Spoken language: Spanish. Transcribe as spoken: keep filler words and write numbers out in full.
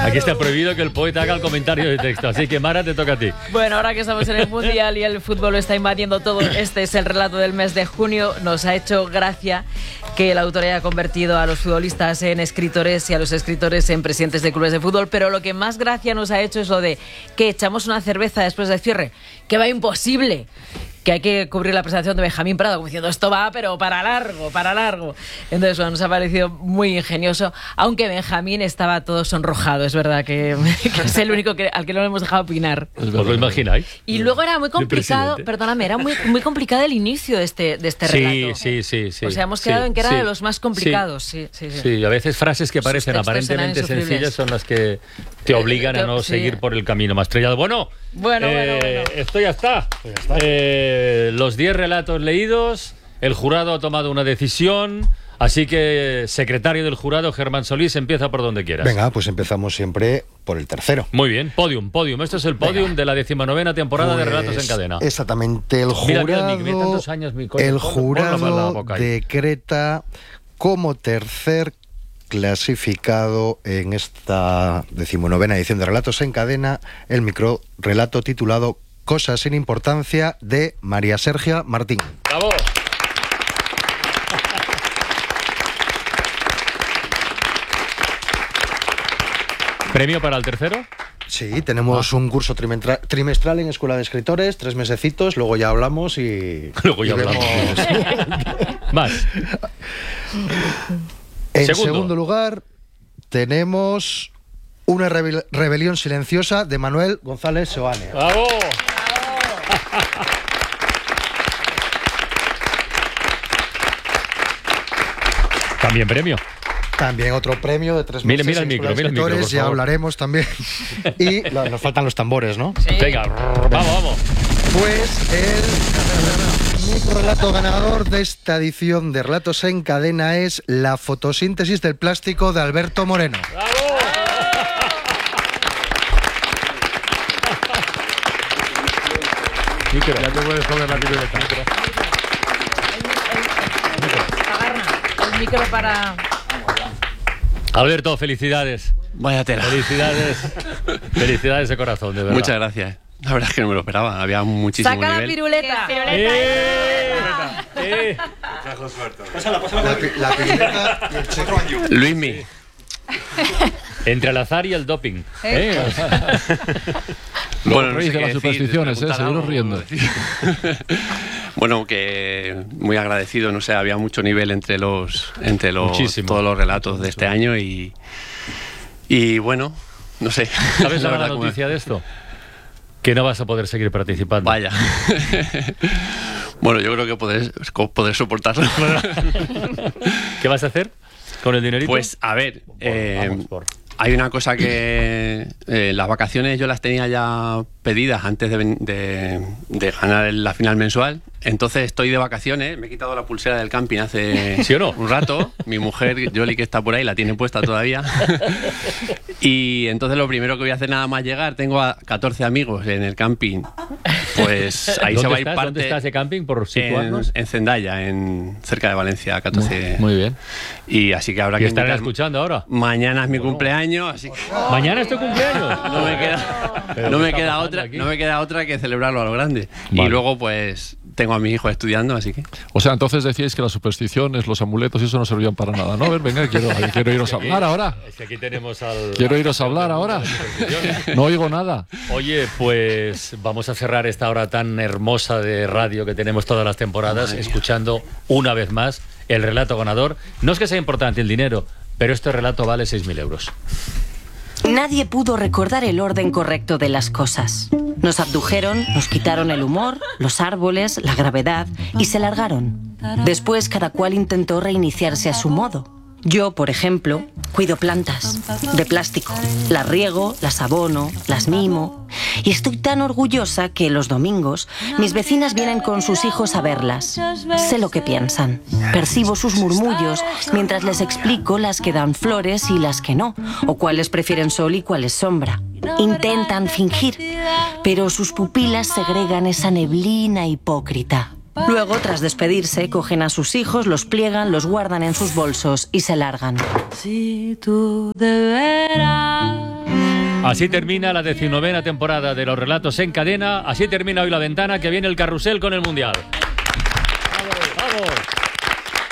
Aquí está prohibido que el poeta haga el comentario de texto, así que Mara, te toca a ti. Bueno, ahora que estamos en el Mundial y el fútbol lo está invadiendo todo, este es el relato del mes de junio. Nos ha hecho gracia que el autor haya convertido a los futbolistas en escritores y a los escritores en presidentes de clubes de fútbol, pero lo que más gracia nos ha hecho es lo de que echamos una cerveza después del cierre, que va imposible, que hay que cubrir la presentación de Benjamín Prado como diciendo esto va pero para largo, para largo. Entonces bueno, nos ha parecido muy ingenioso, aunque Benjamín estaba todo sonrojado, es verdad que, que es el único que, al que no le hemos dejado opinar. ¿Os lo imagináis? Y luego era muy complicado, perdóname, era muy, muy complicado el inicio de este, de este sí, relato. Sí, sí, sí. O sea, hemos quedado sí, en que era sí, de los más complicados. Sí, sí, sí, sí. sí, a veces frases que parecen aparentemente sencillas son las que te obligan a no sí. seguir por el camino más trillado. Bueno, bueno, eh, bueno, bueno. esto ya está. Pues ya está. Eh, los diez relatos leídos, el jurado ha tomado una decisión, así que, secretario del jurado, Germán Solís, empieza por donde quieras. Venga, pues empezamos siempre por el tercero. Muy bien, podium, podium. Esto es el podium Venga. de la decimonovena temporada pues, de Relatos en Cadena. Exactamente, el jurado, mira, mira, tantos años, mi coño, el jurado decreta como tercer clasificado en esta decimonovena edición de Relatos en Cadena el microrelato titulado Cosas sin importancia, de María Sergia Martín. ¡Bravo! ¿Premio para el tercero? Sí, tenemos ah. un curso trimestral, trimestral en Escuela de Escritores, tres mesecitos, luego ya hablamos y... Luego ya y hablamos. Más. En segundo. segundo lugar, tenemos Una rebel- rebelión silenciosa, de Manuel González Seoane. ¡Bravo! También premio. También otro premio de tres mira, meses. Mira el micro, mira el micro, por ya favor. hablaremos también. Y lo, nos faltan los tambores, ¿no? Sí. Venga, vamos, vamos. Pues el microrelato ganador de esta edición de Relatos en Cadena es La fotosíntesis del plástico, de Alberto Moreno. ¡Bravo! Micro. Ya te puedes poner la piruleta. Micro. El micro para... Alberto, felicidades. Vaya tela. Felicidades. Felicidades de corazón, de verdad. Muchas gracias. La verdad es que no me lo esperaba. Había muchísimo Saca nivel. la piruleta. piruleta. ¡Eh! ¡Eh! Pásala, pásala. La, la piruleta y el checo. Luismi. Sí. Entre el azar y el doping. ¿Eh? Bueno, no sé qué las supersticiones, ¿eh? Seguiros riendo. Bueno, que muy agradecido, no sé, había mucho nivel entre los entre los Muchísimo. todos los relatos de este año y y bueno, no sé. ¿Sabes la mala noticia de esto? Que no vas a poder seguir participando. Vaya. Bueno, yo creo que poder, poder soportarlo. ¿Qué vas a hacer con el dinerito? Pues, a ver, Por, eh, vamos, por. hay una cosa que eh, las vacaciones yo las tenía ya pedidas antes de, de, de ganar la final mensual. Entonces estoy de vacaciones, me he quitado la pulsera del camping hace ¿Sí o no? un rato. Mi mujer, Yoli, que está por ahí, la tiene puesta todavía. Y entonces lo primero que voy a hacer nada más llegar, tengo a catorce amigos en el camping. Pues ahí se va a ir estás? parte. ¿Dónde estás de camping, por situarnos? En, en Zendaya, en, cerca de Valencia, catorce. Muy, muy bien. Y así que habrá ¿Y que estarán invitar. escuchando ahora? Mañana es mi cumpleaños, así que ¿Mañana es tu cumpleaños? no me queda, ¿Pero no qué me está queda pasando otra, aquí? no me queda otra que celebrarlo a lo grande. Vale. Y luego pues tengo a mi hijo estudiando, así que. O sea, entonces decíais que las supersticiones, los amuletos y eso no servían para nada, ¿no? A ver, venga, quiero, quiero iros a hablar ahora. Es que aquí tenemos al... Quiero iros a hablar ahora. No oigo nada. Oye, pues vamos a cerrar esta hora tan hermosa de radio que tenemos todas las temporadas, Madre escuchando una vez más el relato ganador. No es que sea importante el dinero, pero este relato vale seis mil euros. Nadie pudo recordar el orden correcto de las cosas. Nos abdujeron, nos quitaron el humor, los árboles, la gravedad y se largaron. Después cada cual intentó reiniciarse a su modo. Yo, por ejemplo, cuido plantas de plástico. Las riego, las abono, las mimo. Y estoy tan orgullosa que los domingos mis vecinas vienen con sus hijos a verlas. Sé lo que piensan. Percibo sus murmullos mientras les explico las que dan flores y las que no, o cuáles prefieren sol y cuáles sombra. Intentan fingir, pero sus pupilas segregan esa neblina hipócrita. Luego, tras despedirse, cogen a sus hijos, los pliegan, los guardan en sus bolsos y se largan. Si tú de veras Así termina la decimonovena temporada de los relatos en cadena. Así termina hoy La Ventana, que viene el carrusel con el Mundial. ¡Vamos! ¡Vamos!